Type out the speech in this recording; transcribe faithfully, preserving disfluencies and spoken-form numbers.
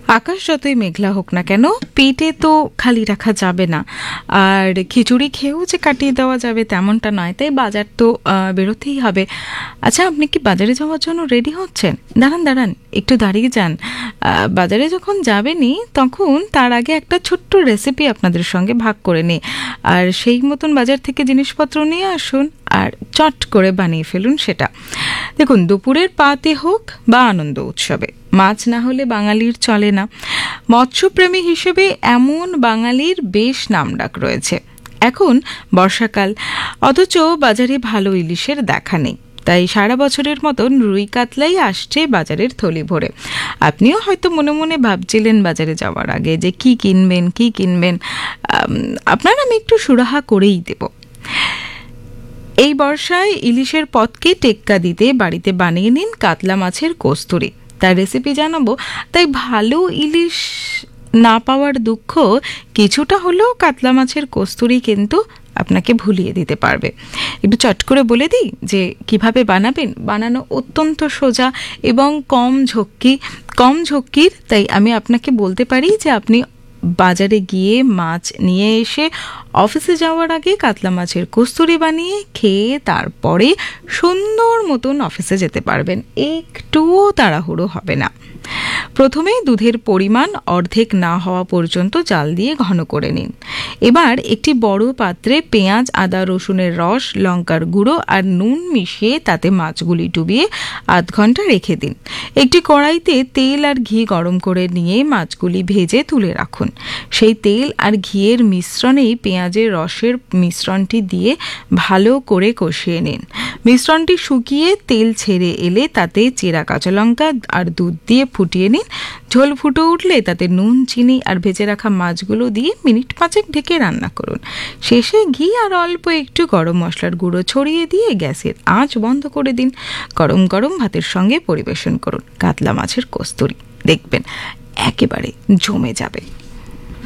আকাশ যতই মেঘলা হোক না কেন, পেটে তো খালি রাখা যাবে না, আর খিচুড়ি খেয়েও যে কাটিয়ে দেওয়া যাবে তেমনটা নয়, তাই বাজার তো আহ, বেরোতেই হবে। আচ্ছা, আপনি কি বাজারে যাওয়ার জন্য রেডি হচ্ছেন? দাঁড়ান দাঁড়ান একটু দাঁড়িয়ে যান। আহ, বাজারে যখন যাবেনই তখন তার আগে একটা ছোট্ট রেসিপি আপনাদের সঙ্গে ভাগ করে নিই, আর সেই মতন বাজার থেকে জিনিসপত্র নিয়ে আসুন আর চট করে বানিয়ে ফেলুন সেটা। দেখুন, দুপুরের পাতে হোক বা আনন্দ উৎসবে মাছ না হলে বাঙালির চলে না। মৎস্যপ্রেমী হিসেবে এমন বাঙালির বেশ নামডাক রয়েছে। এখন বর্ষাকাল, অথচ বাজারে ভালো ইলিশের দেখা নেই, তাই সারা বছরের মতন রুই কাতলাই আসছে বাজারের থলি ভরে। আপনিও হয়তো মনে মনে ভাবছিলেন বাজারে যাওয়ার আগে যে কি কিনবেন কি কিনবেন। আপনার আমি একটু সুরাহা করেই দেব। এই বর্ষায় ইলিশের পদকে টেক্কা দিতে বাড়িতে বানিয়ে নিন কাতলা মাছের কস্তুরি। তার রেসিপি জানাবো, তাই ভালো ইলিশ না পাওয়ার দুঃখ কিছুটা হলেও কাতলা মাছের কস্তুরি কিন্তু আপনাকে ভুলিয়ে দিতে পারবে। একটু চট করে বলে দিই যে কিভাবে বানাবেন। বানানো অত্যন্ত সোজা এবং কম ঝক্কি কম ঝক্কির তাই আমি আপনাকে বলতে পারি যে আপনি বাজারে গিয়ে মাছ নিয়ে এসে অফিসে যাওয়ার আগে কাতলা মাছের কস্তুরি বানিয়ে খেয়ে তারপরে সুন্দর মতন অফিসে যেতে পারবেন, একটুও তাড়াহুড়ো হবে না। প্রথমে দুধের পরিমাণ অর্ধেক না হওয়া পর্যন্ত জাল দিয়ে ঘন করে নিন। এবার একটি বড় পাত্রে পেঁয়াজ, আদা, রসুনের রস, লঙ্কার গুঁড়ো আর নুন মিশিয়ে তাতে মাছগুলি ডুবিয়ে আধ ঘন্টা রেখে দিন। একটি কড়াইতে তেল আর ঘি গরম করে নিয়ে মাছগুলি ভেজে তুলে রাখুন। সেই তেল আর ঘিয়ের মিশ্রণেই পেঁয়াজের রসের মিশ্রণটি দিয়ে ভালো করে কষিয়ে নিন। মিশ্রণটি শুকিয়ে তেল ছেড়ে এলে তাতে চেরা কাঁচা লঙ্কা আর দুধ দিয়ে ফুটিয়ে নিন। ঝোল ফুটে উঠলে তাতে নুন, চিনি আর ভেজে রাখা মাছগুলো দিয়ে মিনিট পাঁচেক ঢেকে রান্না করুন। শেষে ঘি আর অল্প একটু গরম মশলার গুঁড়ো ছড়িয়ে দিয়ে গ্যাসের আঁচ বন্ধ করে দিন। গরম গরম ভাতের সঙ্গে পরিবেশন করুন কাতলা মাছের কস্তুরি, দেখবেন একেবারে জমে যাবে।